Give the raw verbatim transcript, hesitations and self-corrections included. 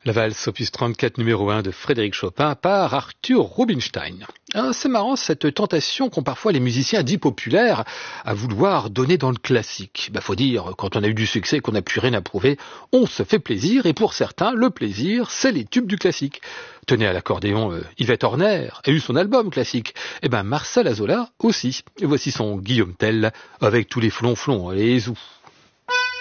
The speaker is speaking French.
La valse opus trente-quatre numéro un de Frédéric Chopin par Arthur Rubinstein. Ah, c'est marrant cette tentation qu'ont parfois les musiciens dits populaires à vouloir donner dans le classique. Bah, faut dire, quand on a eu du succès et qu'on n'a plus rien à prouver, on se fait plaisir et pour certains, le plaisir, c'est les tubes du classique. Tenez à l'accordéon, euh, Yvette Horner a eu son album classique. Et ben Marcel Azola aussi. Et voici son Guillaume Tell avec tous les flonflons et les zoux.